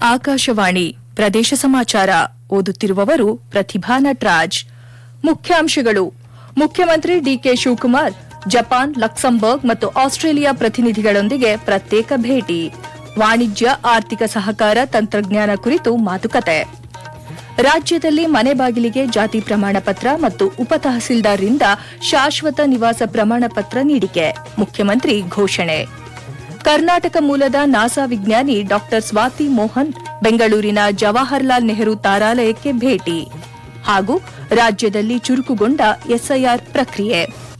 ಆಕಾಶವಾಣಿ ಪ್ರದೇಶ ಸಮಾಚಾರ ಓದುತ್ತಿರುವವರು ಪ್ರತಿಭಾ ನಟರಾಜ್. ಮುಖ್ಯಾಂಶಗಳು. ಮುಖ್ಯಮಂತ್ರಿ ಡಿಕೆ ಶಿವಕುಮಾರ್ ಜಪಾನ್, ಲಕ್ಸಂಬರ್ಗ್ ಮತ್ತು ಆಸ್ಟ್ರೇಲಿಯಾ ಪ್ರತಿನಿಧಿಗಳೊಂದಿಗೆ ಪ್ರತ್ಯೇಕ ಭೇಟಿ. ವಾಣಿಜ್ಯ, ಆರ್ಥಿಕ ಸಹಕಾರ, ತಂತ್ರಜ್ಞಾನ ಕುರಿತು ಮಾತುಕತೆ. ರಾಜ್ಯದಲ್ಲಿ ಮನೆ ಬಾಗಿಲಿಗೆ ಜಾತಿ ಪ್ರಮಾಣ ಪತ್ರ ಮತ್ತು ಉಪತಹಸೀಲ್ದಾರ್ರಿಂದ ಶಾಶ್ವತ ನಿವಾಸ ಪ್ರಮಾಣ ಪತ್ರ ನೀಡಿಕೆ. ಮುಖ್ಯಮಂತ್ರಿ ಘೋಷಣೆ. ಕರ್ನಾಟಕ ಮೂಲದ ನಾಸಾ ವಿಜ್ಞಾನಿ ಡಾ ಸ್ವಾತಿ ಮೋಹನ್ ಬೆಂಗಳೂರಿನ ಜವಾಹರಲಾಲ್ ನೆಹರು ತಾರಾಲಯಕ್ಕೆ ಭೇಟಿ. ಹಾಗೂ ರಾಜ್ಯದಲ್ಲಿ ಚುರುಕುಗೊಂಡ ಎಸ್ಐಆರ್ ಪ್ರಕ್ರಿಯೆ.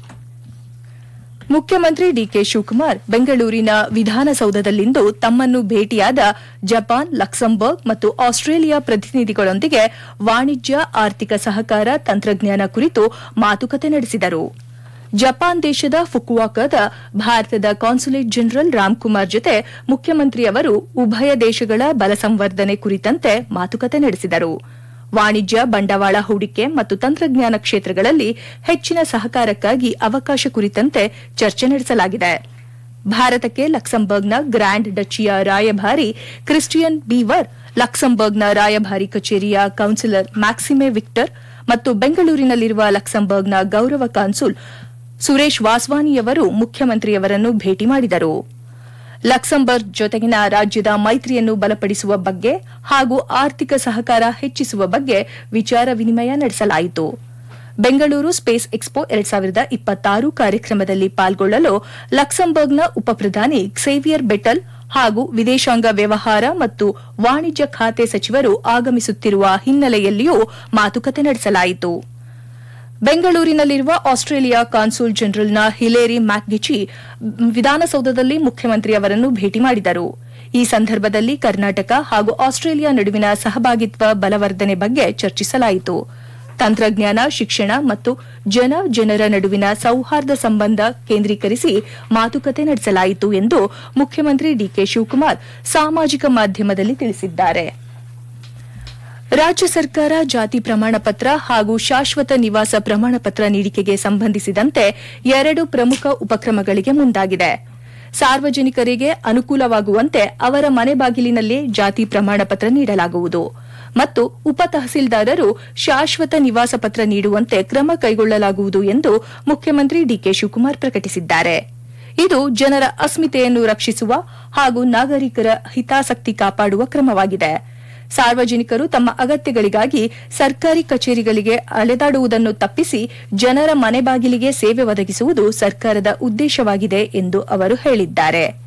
ಮುಖ್ಯಮಂತ್ರಿ ಡಿಕೆ ಶಿವಕುಮಾರ್ ಬೆಂಗಳೂರಿನ ವಿಧಾನಸೌಧದಲ್ಲಿಂದು ತಮ್ಮನ್ನು ಭೇಟಿಯಾದ ಜಪಾನ್, ಲಕ್ಸಂಬರ್ಗ್ ಮತ್ತು ಆಸ್ಟ್ರೇಲಿಯಾ ಪ್ರತಿನಿಧಿಗಳೊಂದಿಗೆ ವಾಣಿಜ್ಯ, ಆರ್ಥಿಕ ಸಹಕಾರ, ತಂತ್ರಜ್ಞಾನ ಕುರಿತು ಮಾತುಕತೆ ನಡೆಸಿದರು. ಜಪಾನ್ ದೇಶದ ಫುಕುವಾಕಾದ ಭಾರತದ ಕಾನ್ಸುಲೇಟ್ ಜನರಲ್ ರಾಮ್ಕುಮಾರ್ ಜೊತೆ ಮುಖ್ಯಮಂತ್ರಿಯವರು ಉಭಯ ದೇಶಗಳ ಬಲ ಸಂವರ್ಧನೆ ಕುರಿತಂತೆ ಮಾತುಕತೆ ನಡೆಸಿದರು. ವಾಣಿಜ್ಯ, ಬಂಡವಾಳ ಹೂಡಿಕೆ ಮತ್ತು ತಂತ್ರಜ್ಞಾನ ಕ್ಷೇತ್ರಗಳಲ್ಲಿ ಹೆಚ್ಚಿನ ಸಹಕಾರಕ್ಕಾಗಿ ಅವಕಾಶ ಕುರಿತಂತೆ ಚರ್ಚೆ ನಡೆಸಲಾಗಿದೆ. ಭಾರತಕ್ಕೆ ಲಕ್ಸಂಬರ್ಗ್ನ ಗ್ರ್ಯಾಂಡ್ ಡಚಿಯ ರಾಯಭಾರಿ ಕ್ರಿಸ್ಟಿಯನ್ ಬೀವರ್, ಲಕ್ಸಂಬರ್ಗ್ನ ರಾಯಭಾರಿ ಕಚೇರಿಯ ಕೌನ್ಸಿಲರ್ ಮ್ಯಾಕ್ಸಿಮೆ ವಿಕ್ಟರ್ ಮತ್ತು ಬೆಂಗಳೂರಿನಲ್ಲಿರುವ ಲಕ್ಸಂಬರ್ಗ್ನ ಗೌರವ ಕಾನ್ಸುಲ್ ಸುರೇಶ್ ವಾಸ್ವಾನಿಯವರು ಮುಖ್ಯಮಂತ್ರಿಯವರನ್ನು ಭೇಟಿ ಮಾಡಿದರು. ಲಕ್ಸಂಬರ್ಗ್ ಜೊತೆಗಿನ ರಾಜ್ಯದ ಮೈತ್ರಿಯನ್ನು ಬಲಪಡಿಸುವ ಬಗ್ಗೆ ಹಾಗೂ ಆರ್ಥಿಕ ಸಹಕಾರ ಹೆಚ್ಚಿಸುವ ಬಗ್ಗೆ ವಿಚಾರ ವಿನಿಮಯ ನಡೆಸಲಾಯಿತು. ಬೆಂಗಳೂರು ಸ್ಪೇಸ್ ಎಕ್ಸ್ಪೋ 2026 ಕಾರ್ಯಕ್ರಮದಲ್ಲಿ ಪಾಲ್ಗೊಳ್ಳಲು ಲಕ್ಸಂಬರ್ಗ್ನ ಉಪಪ್ರಧಾನಿ ಕ್ಸೇವಿಯರ್ ಬೆಟಲ್ ಹಾಗೂ ವಿದೇಶಾಂಗ ವ್ಯವಹಾರ ಮತ್ತು ವಾಣಿಜ್ಯ ಖಾತೆ ಸಚಿವರು ಆಗಮಿಸುತ್ತಿರುವ ಹಿನ್ನೆಲೆಯಲ್ಲಿಯೂ ಮಾತುಕತೆ ನಡೆಸಲಾಯಿತು. ಬೆಂಗಳೂರಿನಲ್ಲಿರುವ ಆಸ್ಟ್ರೇಲಿಯಾ ಕಾನ್ಸುಲ್ ಜನರಲ್ನ ಹಿಲೇರಿ ಮ್ಯಾಕ್ಗಿಚಿ ವಿಧಾನಸೌಧದಲ್ಲಿ ಮುಖ್ಯಮಂತ್ರಿಯವರನ್ನು ಭೇಟಿ ಮಾಡಿದರು. ಈ ಸಂದರ್ಭದಲ್ಲಿ ಕರ್ನಾಟಕ ಹಾಗೂ ಆಸ್ಟ್ರೇಲಿಯಾ ನಡುವಿನ ಸಹಭಾಗಿತ್ವ ಬಲವರ್ಧನೆ ಬಗ್ಗೆ ಚರ್ಚಿಸಲಾಯಿತು. ತಂತ್ರಜ್ಞಾನ, ಶಿಕ್ಷಣ ಮತ್ತು ಜನರ ನಡುವಿನ ಸೌಹಾರ್ದ ಸಂಬಂಧ ಕೇಂದ್ರೀಕರಿಸಿ ಮಾತುಕತೆ ನಡೆಸಲಾಯಿತು ಎಂದು ಮುಖ್ಯಮಂತ್ರಿ ಡಿಕೆ ಶಿವಕುಮಾರ್ ಸಾಮಾಜಿಕ ಮಾಧ್ಯಮದಲ್ಲಿ ತಿಳಿಸಿದ್ದಾರೆ. ರಾಜ್ಯ ಸರ್ಕಾರ ಜಾತಿ ಪ್ರಮಾಣ ಪತ್ರ ಹಾಗೂ ಶಾಶ್ವತ ನಿವಾಸ ಪ್ರಮಾಣ ಪತ್ರ ನೀಡಿಕೆಗೆ ಸಂಬಂಧಿಸಿದಂತೆ 2 ಪ್ರಮುಖ ಉಪಕ್ರಮಗಳಿಗೆ ಮುಂದಾಗಿದೆ. ಸಾರ್ವಜನಿಕರಿಗೆ ಅನುಕೂಲವಾಗುವಂತೆ ಅವರ ಮನೆ ಬಾಗಿಲಿನಲ್ಲೇ ಜಾತಿ ಪ್ರಮಾಣ ಪತ್ರ ನೀಡಲಾಗುವುದು ಮತ್ತು ಉಪತಹಸೀಲ್ದಾರರು ಶಾಶ್ವತ ನಿವಾಸ ಪತ್ರ ನೀಡುವಂತೆ ಕ್ರಮ ಕೈಗೊಳ್ಳಲಾಗುವುದು ಎಂದು ಮುಖ್ಯಮಂತ್ರಿ ಡಿಕೆ ಶಿವಕುಮಾರ್ ಪ್ರಕಟಿಸಿದ್ದಾರೆ. ಇದು ಜನರ ಅಸ್ಮಿತೆಯನ್ನು ರಕ್ಷಿಸುವ ಹಾಗೂ ನಾಗರಿಕರ ಹಿತಾಸಕ್ತಿ ಕಾಪಾಡುವ ಕ್ರಮವಾಗಿದೆ. ಸಾರ್ವಜನಿಕರು ತಮ್ಮ ಅಗತ್ಯಗಳಿಗಾಗಿ ಸರ್ಕಾರಿ ಕಚೇರಿಗಳಿಗೆ ಅಲೆದಾಡುವುದನ್ನು ತಪ್ಪಿಸಿ ಜನರ ಮನೆ ಬಾಗಿಲಿಗೆ ಸೇವೆ ಒದಗಿಸುವುದು ಸರ್ಕಾರದ ಉದ್ದೇಶವಾಗಿದೆ ಎಂದು ಅವರು ಹೇಳಿದ್ದಾರೆ.